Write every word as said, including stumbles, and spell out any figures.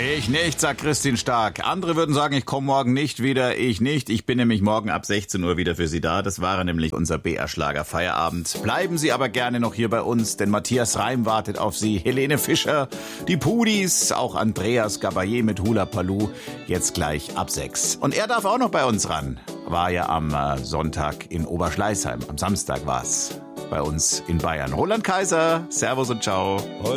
Ich nicht, sagt Christine Stark. Andere würden sagen, ich komme morgen nicht wieder. Ich nicht. Ich bin nämlich morgen ab sechzehn Uhr wieder für Sie da. Das war nämlich unser B R-Schlager Feierabend. Bleiben Sie aber gerne noch hier bei uns, denn Matthias Reim wartet auf Sie. Helene Fischer, die Pudis, auch Andreas Gabayé mit Hula Paloo. Jetzt gleich ab sechs. Und er darf auch noch bei uns ran. War ja am äh, Sonntag in Oberschleißheim. Am Samstag war's bei uns in Bayern. Roland Kaiser, Servus und Ciao.